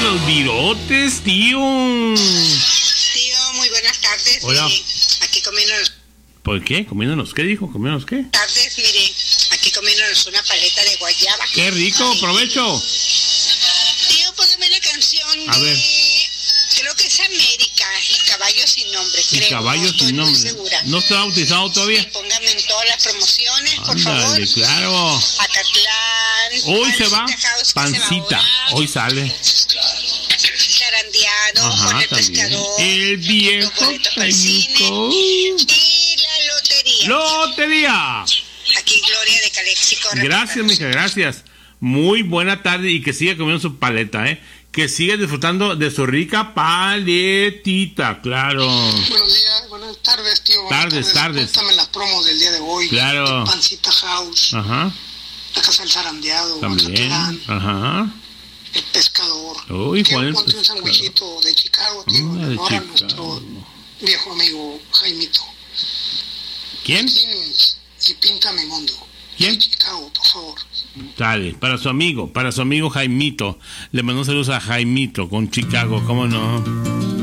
los virotes, tío. Tío, muy buenas tardes. Hola. Mire, aquí comiéndonos. ¿Por qué? ¿Comiéndonos qué dijo? ¿Comiéndonos qué? Tardes, mire, aquí comiéndonos una paleta de guayaba. ¡Qué rico! ¡Provecho! Tío, póngame una canción A de... ver. Creo que es América y Caballo sin nombre. Y Creo, caballo no estoy sin muy nombre. segura. ¿No está bautizado todavía? Sí, póngame en todas las promociones, por favor. Ándale, claro. Acatlán. Hoy se va Pancita House, que Pancita. se va Hoy sale. Zarandeado, Ajá, con el también. pescador. El viejo Los boletos para el cine. Cañico. Y la lotería. ¡Lotería! Aquí Gloria de Calexico. Gracias, mija, gracias. Muy buena tarde y que siga comiendo su paleta, ¿eh? Que siga disfrutando de su rica paletita, claro. Buenos días, buenas tardes, tío. Buenas Tardes. Cuéntame las promos del día de hoy. Claro. El Pancita House, Ajá, la Casa del Zarandeado, también. Acatlán, Ajá. el Pescador. Uy, Tío, Juan el ponte un Pescador. sandwichito de Chicago, tío. Ah, en de honor a Chicago. nuestro viejo amigo Jaimito. ¿Quién? Tienes y píntame mundo. ¿Quién? De Chicago, por favor. Dale, para su amigo Jaimito. Le mando saludos a Jaimito con Chicago, ¿cómo no?